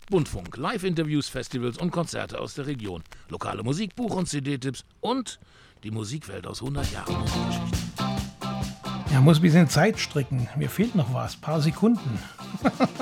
Buntfunk, Live-Interviews, Festivals und Konzerte aus der Region. Lokale Musik, Buch- und CD-Tipps und die Musikwelt aus 100 Jahren Musikgeschichte. Ja, muss ein bisschen Zeit stricken. Mir fehlt noch was, paar Sekunden.